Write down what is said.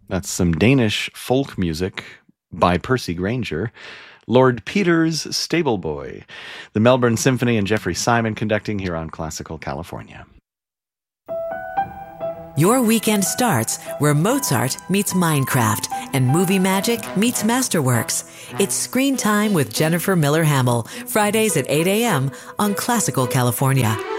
That's some Danish folk music by Percy Grainger. Lord Peter's Stable Boy. The Melbourne Symphony and Jeffrey Simon conducting here on Classical California. Your weekend starts where Mozart meets Minecraft and movie magic meets Masterworks. It's Screen Time with Jennifer Miller Hamill, Fridays at 8 a.m. on Classical California.